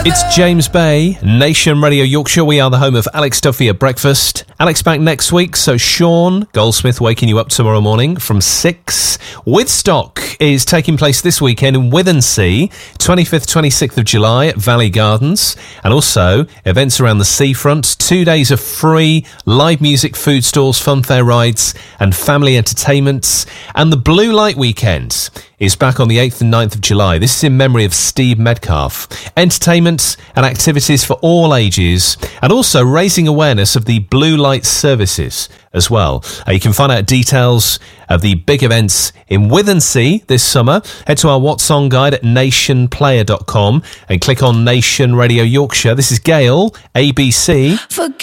It's James Bay, Nation Radio Yorkshire. We are the home of Alex Duffy at breakfast. Alex back next week, so Sean Goldsmith waking you up tomorrow morning from 6. Woodstock is taking place this weekend in Withensea, 25th, 26th of July at Valley Gardens. And also events around the seafront, 2 days of free live music, food stalls, funfair rides and family entertainments. And the Blue Light Weekend is back on the 8th and 9th of July. This is in memory of Steve Metcalf. Entertainment and activities for all ages, and also raising awareness of the blue light services as well. You can find out details of the big events in Withensea this summer. Head to our What's On guide at nationplayer.com and click on Nation Radio Yorkshire. This is Gail, ABC.